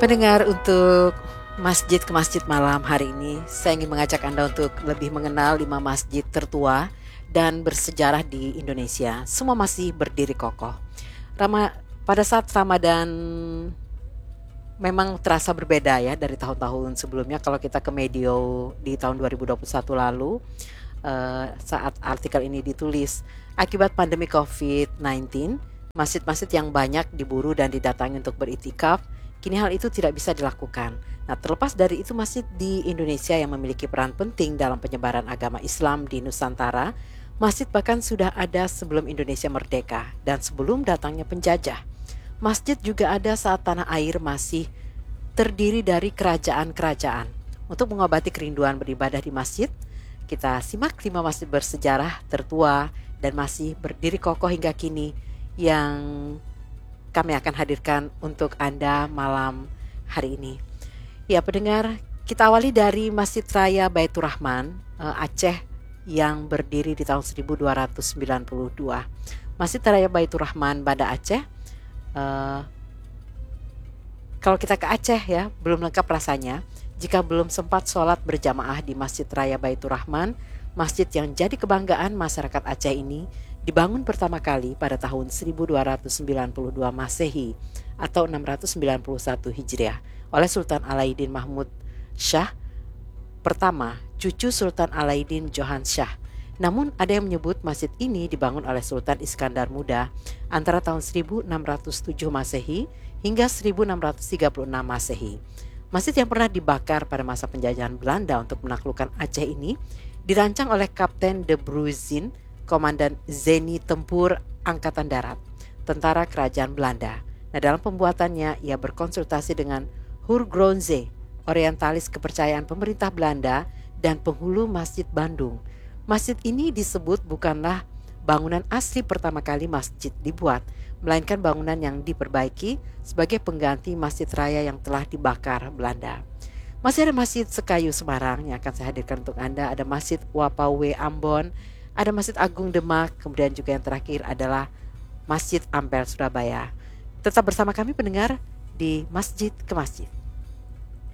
Pendengar, untuk Masjid ke Masjid malam hari ini, saya ingin mengajak Anda untuk lebih mengenal 5 masjid tertua dan bersejarah di Indonesia. Semua masih berdiri kokoh. Pada saat Ramadan memang terasa berbeda ya dari tahun-tahun sebelumnya. Kalau kita ke Medio di tahun 2021 lalu, saat artikel ini ditulis, akibat pandemi COVID-19, masjid-masjid yang banyak diburu dan didatangi untuk beriktikaf, kini hal itu tidak bisa dilakukan. Nah, terlepas dari itu, masjid di Indonesia yang memiliki peran penting dalam penyebaran agama Islam di Nusantara, masjid bahkan sudah ada sebelum Indonesia merdeka dan sebelum datangnya penjajah. Masjid juga ada saat tanah air masih terdiri dari kerajaan-kerajaan. Untuk mengobati kerinduan beribadah di masjid, kita simak 5 masjid bersejarah tertua dan masih berdiri kokoh hingga kini yang kami akan hadirkan untuk Anda malam hari ini. Ya pendengar, kita awali dari Masjid Raya Baitur Rahman, Aceh, yang berdiri di tahun 1292. Masjid Raya Baitur Rahman, Banda Aceh. Kalau kita ke Aceh ya, belum lengkap rasanya jika belum sempat sholat berjamaah di Masjid Raya Baitur Rahman. Masjid yang jadi kebanggaan masyarakat Aceh ini dibangun pertama kali pada tahun 1292 Masehi atau 691 Hijriah oleh Sultan Alauddin Mahmud Shah pertama, cucu Sultan Alauddin Johan Shah. Namun ada yang menyebut masjid ini dibangun oleh Sultan Iskandar Muda antara tahun 1607 Masehi hingga 1636 Masehi. Masjid yang pernah dibakar pada masa penjajahan Belanda untuk menaklukkan Aceh ini dirancang oleh Kapten de Bruijn, Komandan Zeni Tempur Angkatan Darat, tentara kerajaan Belanda. Nah, dalam pembuatannya ia berkonsultasi dengan Hurgronje, orientalis kepercayaan pemerintah Belanda dan penghulu Masjid Bandung. Masjid ini disebut bukanlah bangunan asli pertama kali masjid dibuat, melainkan bangunan yang diperbaiki sebagai pengganti masjid raya yang telah dibakar Belanda. Masih ada Masjid Sekayu Semarang yang akan saya hadirkan untuk Anda, ada Masjid Wapawe Ambon, ada Masjid Agung Demak, kemudian juga yang terakhir adalah Masjid Ampel Surabaya. Tetap bersama kami pendengar di Masjid ke Masjid.